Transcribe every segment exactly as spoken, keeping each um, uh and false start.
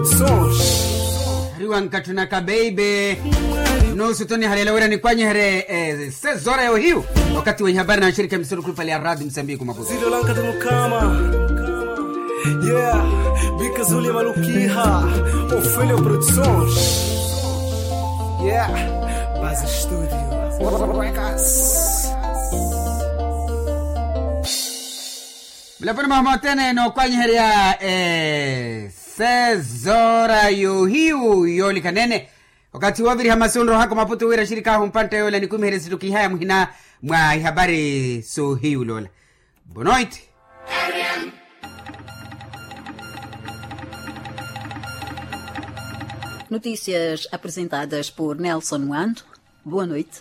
Riwan katunaka baby nusu toni halela wera ni kwanye here eh, sezora ya hiyo wakati wenye habari na shirika msuru kule pale Radio Msambiki Maputo Zilo lanka temukama yeah because uli malukiha Ophelia Produções yeah Base Studio Records Mlapona mama tena no kwanye here ya eh sezora yo hiyo yoli kanene wakati wabiri hamasundro hako Maputo wera shirika humpante yola ni kumhere situki haya muhina mwa habari so hiyo lola Boa noite Notícias apresentadas por Nelson Wando. Boa noite.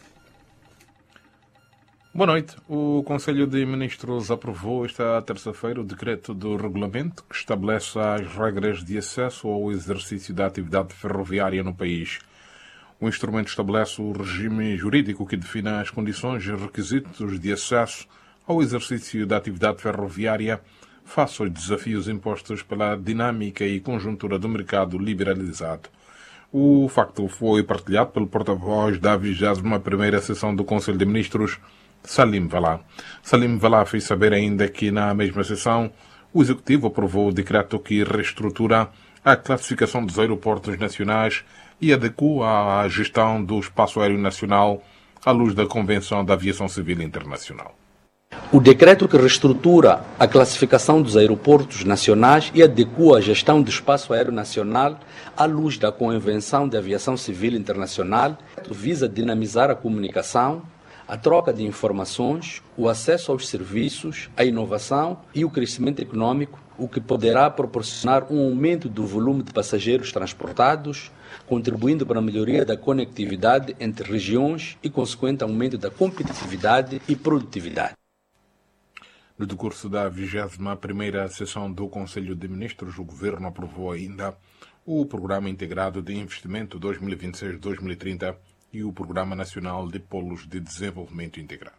Boa noite. O Conselho de Ministros aprovou esta terça-feira o decreto do regulamento que estabelece as regras de acesso ao exercício da atividade ferroviária no país. O instrumento estabelece o regime jurídico que define as condições e requisitos de acesso ao exercício da atividade ferroviária face aos desafios impostos pela dinâmica e conjuntura do mercado liberalizado. O facto foi partilhado pelo porta-voz da vigésima primeira sessão do Conselho de Ministros, Salim Valá. Salim Valá fez saber ainda que, na mesma sessão, o Executivo aprovou o decreto que reestrutura a classificação dos aeroportos nacionais e adequa a gestão do espaço aéreo nacional à luz da Convenção da Aviação Civil Internacional. O decreto que reestrutura a classificação dos aeroportos nacionais e adequa a gestão do espaço aéreo nacional à luz da Convenção de Aviação Civil Internacional visa dinamizar a comunicação, a troca de informações, o acesso aos serviços, a inovação e o crescimento econômico, o que poderá proporcionar um aumento do volume de passageiros transportados, contribuindo para a melhoria da conectividade entre regiões e consequente aumento da competitividade e produtividade. No decurso da vigésima primeira sessão do Conselho de Ministros, o Governo aprovou ainda o Programa Integrado de Investimento dois mil e vinte e seis a dois mil e trinta e o Programa Nacional de Polos de Desenvolvimento Integrado.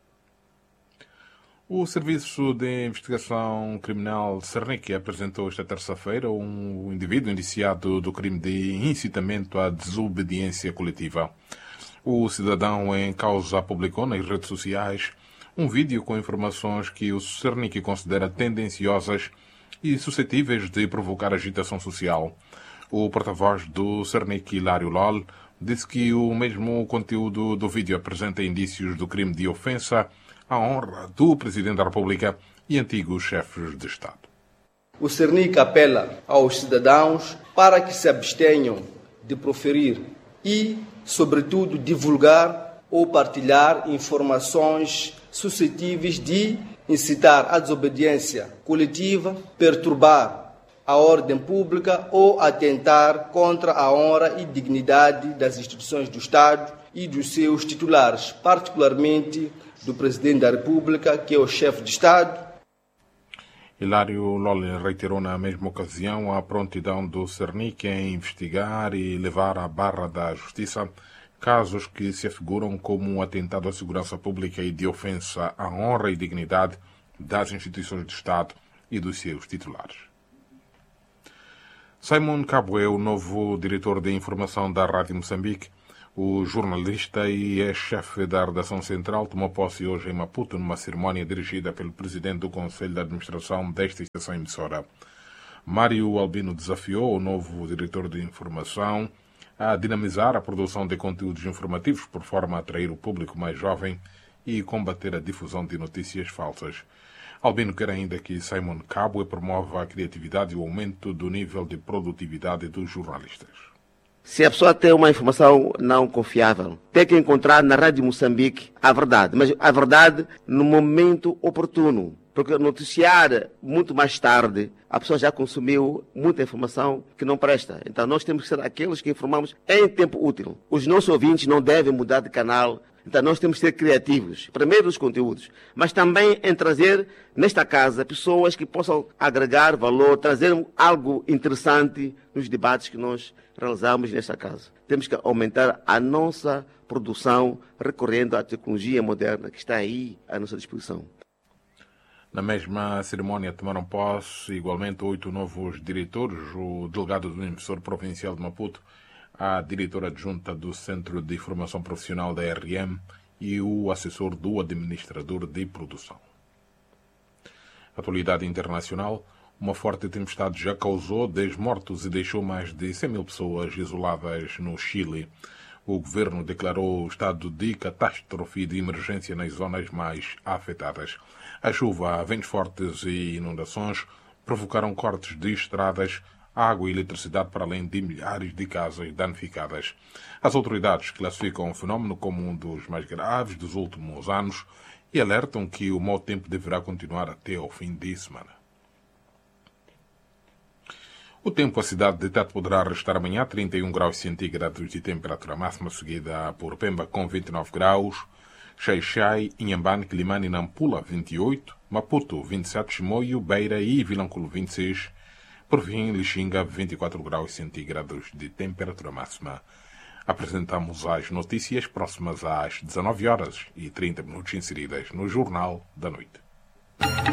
O Serviço de Investigação Criminal Cernic apresentou esta terça-feira um indivíduo indiciado do crime de incitamento à desobediência coletiva. O cidadão em causa publicou nas redes sociais um vídeo com informações que o Cernic considera tendenciosas e suscetíveis de provocar agitação social. O porta-voz do Cernic, Hilário Lol, disse que o mesmo conteúdo do vídeo apresenta indícios do crime de ofensa à honra do Presidente da República e antigos chefes de Estado. O Cernic apela aos cidadãos para que se abstenham de proferir e, sobretudo, divulgar ou partilhar informações suscetíveis de incitar à desobediência coletiva, perturbar a ordem pública ou atentar contra a honra e dignidade das instituições do Estado e dos seus titulares, particularmente do Presidente da República, que é o chefe de Estado. Hilário Lolli reiterou na mesma ocasião a prontidão do Cernic em investigar e levar à barra da Justiça casos que se afiguram como um atentado à segurança pública e de ofensa à honra e dignidade das instituições do Estado e dos seus titulares. Simon Kabwe, o novo diretor de informação da Rádio Moçambique, o jornalista e ex-chefe da redação central, tomou posse hoje em Maputo numa cerimónia dirigida pelo presidente do Conselho de Administração desta estação emissora. Mário Albino desafiou o novo diretor de informação a dinamizar a produção de conteúdos informativos por forma a atrair o público mais jovem e combater a difusão de notícias falsas. Albino quer ainda que Simon Kabwe promova a criatividade e o aumento do nível de produtividade dos jornalistas. Se a pessoa tem uma informação não confiável, tem que encontrar na Rádio Moçambique a verdade, mas a verdade no momento oportuno. Porque noticiar muito mais tarde, a pessoa já consumiu muita informação que não presta. Então nós temos que ser aqueles que informamos em tempo útil. Os nossos ouvintes não devem mudar de canal. Então nós temos que ser criativos, primeiro nos conteúdos, mas também em trazer nesta casa pessoas que possam agregar valor, trazer algo interessante nos debates que nós realizamos nesta casa. Temos que aumentar a nossa produção recorrendo à tecnologia moderna que está aí à nossa disposição. Na mesma cerimónia tomaram posse igualmente oito novos diretores, o delegado do Emissor Provincial de Maputo, a diretora adjunta do Centro de Formação Profissional da R M e o assessor do administrador de produção. Atualidade internacional. Uma forte tempestade já causou dez mortos e deixou mais de cem mil pessoas isoladas no Chile. O governo declarou estado de catástrofe e de emergência nas zonas mais afetadas. A chuva, ventos fortes e inundações provocaram cortes de estradas, água e eletricidade para além de milhares de casas danificadas. As autoridades classificam o fenómeno como um dos mais graves dos últimos anos e alertam que o mau tempo deverá continuar até ao fim de semana. O tempo, a cidade de Tete poderá restar amanhã trinta e um graus centígrados de temperatura máxima, seguida por Pemba com vinte e nove graus, Xai-Xai, Inhambane, Quilimane e Nampula vinte e oito, Maputo vinte e sete, Chimoio, Beira e Vilanculo vinte e seis, por fim, Lixinga vinte e quatro graus centígrados de temperatura máxima. Apresentamos as notícias próximas às dezanove horas e trinta minutos inseridas no Jornal da Noite.